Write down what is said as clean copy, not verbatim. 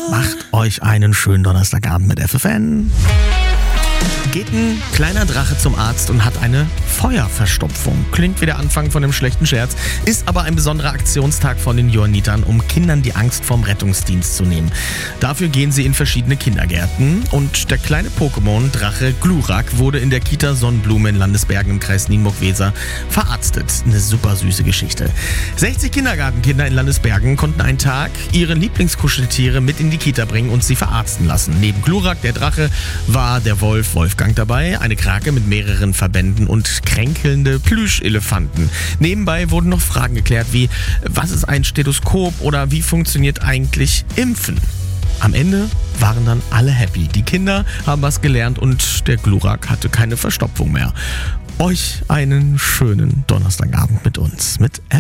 Macht euch einen schönen Donnerstagabend mit FFN. Geht ein kleiner Drache zum Arzt und hat eine Feuerverstopfung. Klingt wie der Anfang von einem schlechten Scherz, ist aber ein besonderer Aktionstag von den Johannitern, um Kindern die Angst vorm Rettungsdienst zu nehmen. Dafür gehen sie in verschiedene Kindergärten und der kleine Pokémon-Drache Glurak wurde in der Kita Sonnenblume in Landesbergen im Kreis Nienburg-Weser verarztet. Eine super süße Geschichte. 60 Kindergartenkinder in Landesbergen konnten einen Tag ihre Lieblingskuscheltiere mit in die Kita bringen und sie verarzten lassen. Neben Glurak, der Drache, war der Wolf Wolfgang dabei, eine Krake mit mehreren Verbänden und kränkelnde Plüschelefanten. Nebenbei wurden noch Fragen geklärt wie, was ist ein Stethoskop oder wie funktioniert eigentlich Impfen? Am Ende waren dann alle happy. Die Kinder haben was gelernt und der Glurak hatte keine Verstopfung mehr. Euch einen schönen Donnerstagabend mit uns. Mit